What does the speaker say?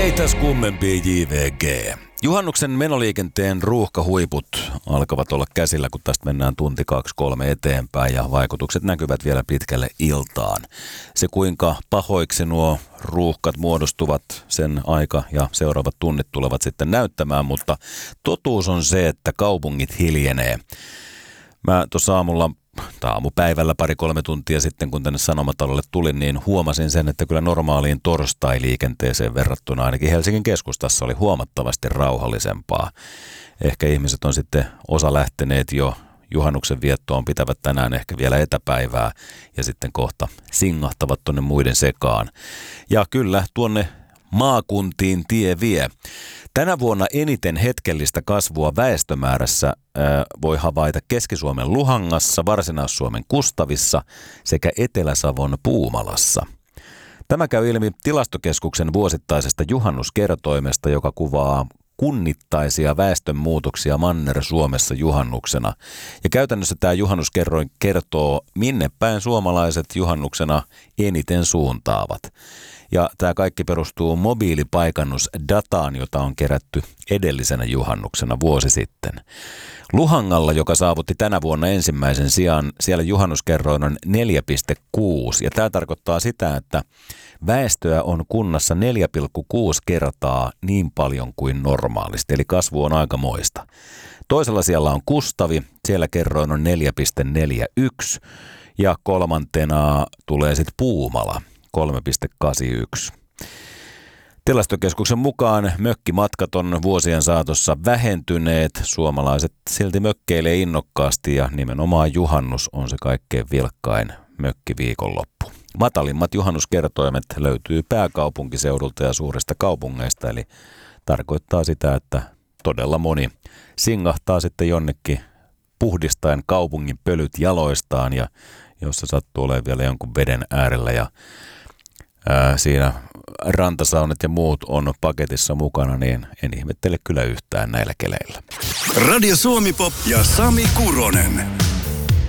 Ei tässä kummempi JVG. Juhannuksen menoliikenteen ruuhkahuiput alkavat olla käsillä, kun tästä mennään tunti 2-3 eteenpäin ja vaikutukset näkyvät vielä pitkälle iltaan. Se kuinka pahoiksi nuo ruuhkat muodostuvat, sen aika ja seuraavat tunnit tulevat sitten näyttämään, mutta totuus on se, että kaupungit hiljenee. Mä tuossa aamupäivällä 2-3 tuntia sitten, kun tänne Sanomatalolle tulin, niin huomasin sen, että kyllä normaaliin torstai-liikenteeseen verrattuna ainakin Helsingin keskustassa oli huomattavasti rauhallisempaa. Ehkä ihmiset on sitten osa lähteneet jo juhannuksen viettoon, pitävät tänään ehkä vielä etäpäivää ja sitten kohta singahtavat tuonne muiden sekaan. Ja kyllä tuonne maakuntiin tie vie. Tänä vuonna eniten hetkellistä kasvua väestömäärässä voi havaita Keski-Suomen Luhangassa, Varsinais-Suomen Kustavissa sekä Etelä-Savon Puumalassa. Tämä käy ilmi Tilastokeskuksen vuosittaisesta juhannuskertoimesta, joka kuvaa kunnittaisia väestönmuutoksia Manner-Suomessa juhannuksena. Ja käytännössä tämä juhannuskerroin kertoo, minne päin suomalaiset juhannuksena eniten suuntaavat. Ja tämä kaikki perustuu mobiilipaikannusdataan, jota on kerätty edellisenä juhannuksena vuosi sitten. Luhangalla, joka saavutti tänä vuonna ensimmäisen sijaan, siellä juhannuskerroin on 4,6. Ja tämä tarkoittaa sitä, että väestöä on kunnassa 4,6 kertaa niin paljon kuin normaalisti, eli kasvu on aikamoista. Toisella siellä on Kustavi, siellä kerroin on 4,41 ja kolmantena tulee sitten Puumala 3,81. Tilastokeskuksen mukaan mökkimatkat on vuosien saatossa vähentyneet. Suomalaiset silti mökkeilee innokkaasti ja nimenomaan juhannus on se kaikkein vilkkain mökkiviikonloppu. Matalimmat juhannuskertoimet löytyy pääkaupunkiseudulta ja suurista kaupungeista, eli tarkoittaa sitä, että todella moni singahtaa sitten jonnekin puhdistaen kaupungin pölyt jaloistaan ja jos se sattuu olemaan vielä jonkun veden äärellä ja siinä rantasaunat ja muut on paketissa mukana, niin en ihmettele kyllä yhtään näillä keleillä. Radio Suomi Pop ja Sami Kuronen.